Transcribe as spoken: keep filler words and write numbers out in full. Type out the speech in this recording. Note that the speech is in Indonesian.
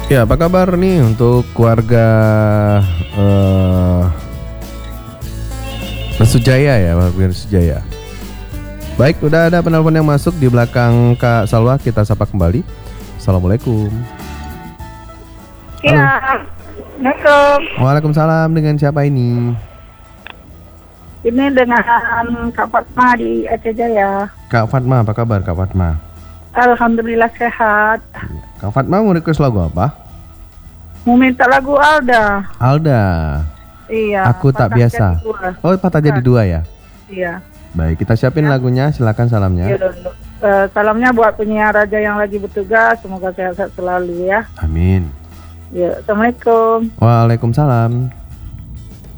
Ya, apa kabar nih untuk keluarga uh, Sujaya ya, Warga Sujaya. Baik, udah ada penelpon yang masuk di belakang Kak Salwa, kita sapa kembali. Assalamualaikum. Ya, Assalamualaikum. Waalaikumsalam, dengan siapa ini? Ini dengan Kak Fatma di Aceh Jaya. Kak Fatma, apa kabar Kak Fatma? Alhamdulillah sehat. Kak Fatma mau request lagu apa? Mau minta lagu Alda. Alda. Iya. Aku tak biasa. Oh, patah jadi dua ya? Iya. Baik, kita siapin Ya. lagunya, silakan salamnya. Ya, uh, salamnya buat penyiar raja yang lagi bertugas, semoga sehat-sehat selalu ya. Amin. Ya, Assalamualaikum. Waalaikumsalam.